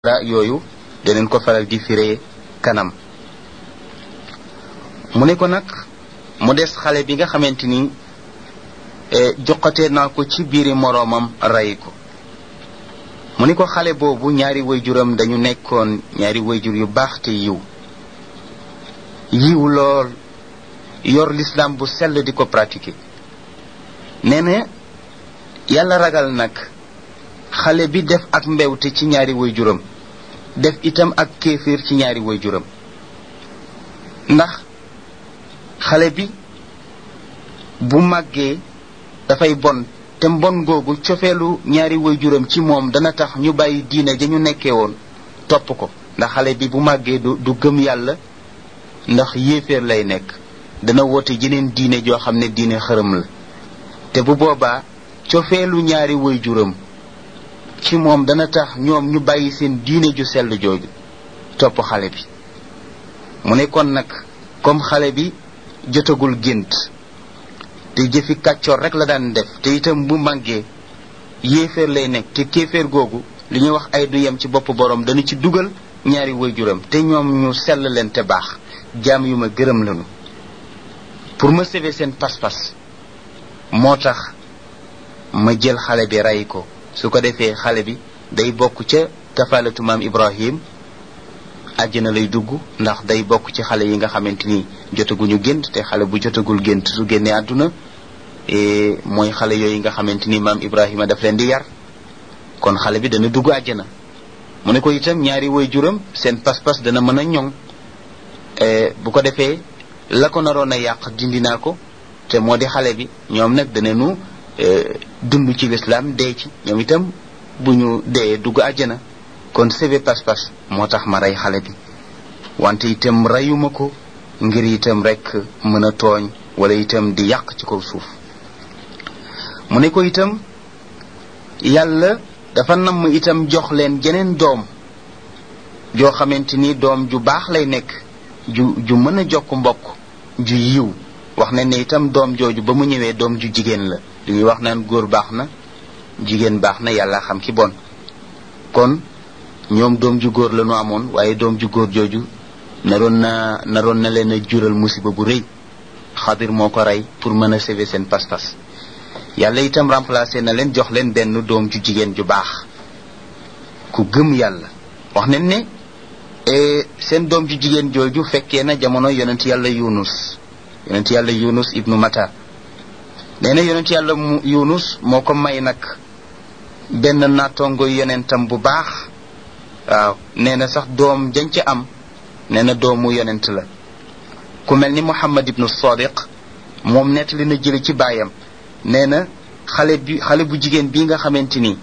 yooyu daneen ko faral di firee kanam. mu ne ko nag mu des xale bi nga xamante ni joxatee naa ko ci biiri moroomam rey ko. mu ne ko xale boobu ñaari wayjuram dañu nekkoon ñaari wayjur yu baax te yiw lool yor l'islam bu sell di ko pratiquer. nee na yàlla ragal nag xale bi def ak mbewte ci ñaari wayjuram def itam ak kéeféer ci ñaari wayjuram, ndax xale bi bu màggee dafay bon te mbon googu cofeelu ñaari wayjuram ci moom dana tax ñu bàyyi diine ja ñu nekkee woon topp ko, ndax xale bi bu màggee du gëm yàlla ndax yéeféer lay nekk, dana woote jeneen diine joo xam ne diine xërëm la. te bu boobaa cofeelu ñaari wayjuram ci moom dana tax ñoom ñu bàyyi seen diine ju sell jooju topp xale bi. mu ne kon nag comme xale bi jotagul gént te jëfi kàccoor rek la daan def te itam bu màggee yéeféer lay nekk, te kéeféer googu li ñuy wax ay du yem ci bopp boroom dana ci dugal ñaari wayjuram te ñoom ñu sell leen te baax, jaam yu ma gërëm lañu. pour ma sauver seen pas-pas moo tax ma jël xale bi rey ko, su ko defee xale bi day bokk ca kafaalatu maam Ibrahim, àjjana lay dugg ndax day bokk ci xale yi nga xamante ni jotaguñu gént, te xale bu jotagul gént su génnee àdduna mooy xale yooyu nga xamante ni maam Ibrahima daf leen di yar, kon xale bi dana dugg àjjana. mu ne ko itam ñaari waajuram seen pas-pas dana mën a ñoŋ, bu ko defee la ko naroon a yàq dindi naa ko, te moo di xale bi ñoom nag danañu dund ci lislaam dee ci, ñoom itam bu ñu dee dugg àjjana. kon sebe pas-pas moo tax ma rey xale bi, wante itam reyuma ko ngir itam rek mën a tooñ wala itam di yàq ci kaw suuf. mu ne ko itam yàlla dafa namm itam jox leen jeneen doom joo xamante ni doom ju baax lay nekk, ju mën a jokk mbokk, ju yiw. wax na ne itam doom jooju ba mu ñëwee doom ju jigéen la, li ñuy wax naan góor baax na jigéen baax na yàlla xam ki bon. kon ñoom doom ju góor la ñu amoon, waaye doom ju góor jooju naroon na leen a jural musiba bu rëy. Xadir moo ko rey pour mën a sauver seen pas-pas. yàlla itam remplacé na leen, jox leen benn doom ju jigéen ju baax ku gëm yàlla. wax nañ ne seen doom ju jigéen jooju fekkee na jamono yonent yàlla Yunus ibnu Mata. nee na yonent yàlla Yunus moo ko may nag benn naatongo yonentam bu baax. waaw nee na sax doom jañ ca am nee na doomu yonent la, ku mel ni Muhammad ibnu Sadiq. moom nettali na jële ci baayam, nee na xale bu jigéen bii nga xamante ni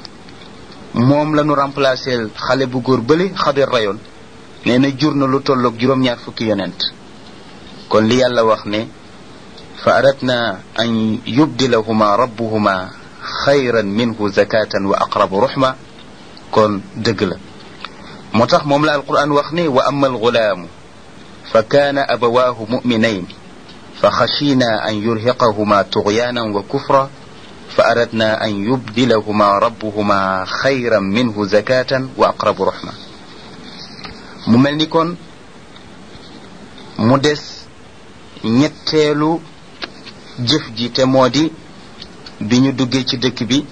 moom la ñu remplacer xale bu góor bële Xadir rayoon, nee na jur na lu tolloog juróom-ñaar fukki yonent. kon li yàlla wax ne fa aradna an yubdilahuma rabbuhuma xayran minhu zakatan wa aqrabu ruhma, kon dëgg la. moo tax moom la alquran wax ne wa amma alxulaamu fa kaana abawaahu muminayn fa xashina an yurhiqahuma tughyanan wa kufra fa aradna an yubdilahuma rabbuhuma xayran minhu zakatan wa aqrabu ruhma. mu mel ni kon mu des ñetteelu jëf ji, te moo di bi ñu duggee ci dëkk bi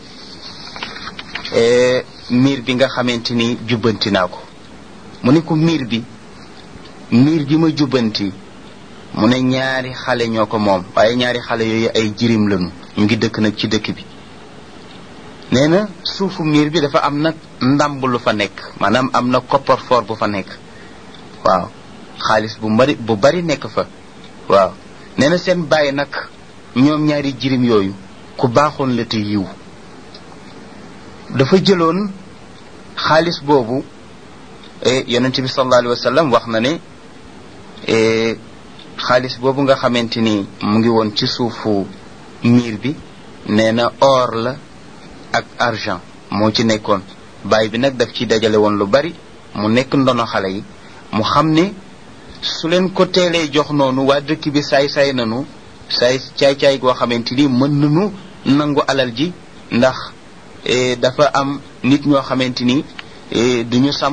miir bi nga xamante ni jubbanti naa ko. mu ne ko miir bi ma jubbanti, mu ne ñaari xale ñoo ko moom, waaye ñaari xale yooyu ay jirim lañu, ñu ngi dëkk nag ci dëkk bi. nee na suufu miir bi dafa am nag ndàmb lu fa nekk, maanaam am na coffre-fort bu fa nekk. waaw xaalis bu bari nekk fa. waaw nee na seen bàyyi nag ñoom ñaari jirim yooyu ku baaxoon la te yiw. dafa jëloon xaalis boobu, yonent bi sallallahu alayhi wa sallam wax na ne xaalis boobu nga xamante ni mu ngi woon ci suufu miir bi, nee na or la ak argent moo ci nekkoon. baay bi nag daf ci dajale woon lu bari, mu nekk ndono xale yi. mu xam ne su leen ko teelee jox noonu waa dëkk bi saay-saay nanu caay-caay goo xamante ni mën nanu nangu alal ji, ndax dafa am nit ñoo xamante ni duñu sàmm